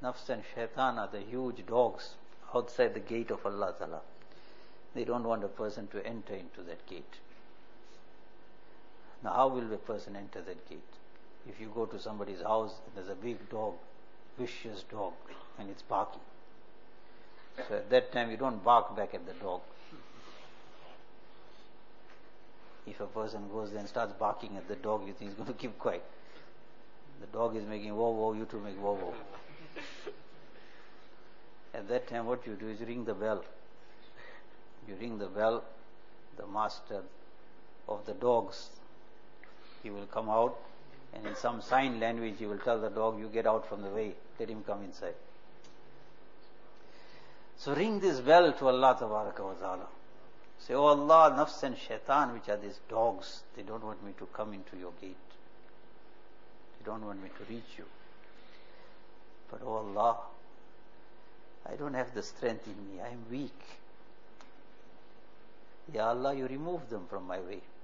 nafs and shaitan are the huge dogs outside the gate of Allah Ta'ala. They don't want a person to enter into that gate. Now how will a person enter that gate? If you go to somebody's house and there's a big dog, vicious dog, and it's barking. So at that time you don't bark back at the dog. If a person goes there and starts barking at the dog, you think he's going to keep quiet. The dog is making whoa whoa, you too make whoa whoa. At that time what you do is ring the bell. You ring the bell, the master of the dogs, he will come out, and in some sign language he will tell the dog, you get out from the way, let him come inside. So ring this bell to Allah Tabaraka wa Ta'ala. Say, oh Allah, nafs and shaitan, which are these dogs, they don't want me to come into your gate. They don't want me to reach you. But oh Allah, I don't have the strength in me, I am weak. Ya Allah, you remove them from my way.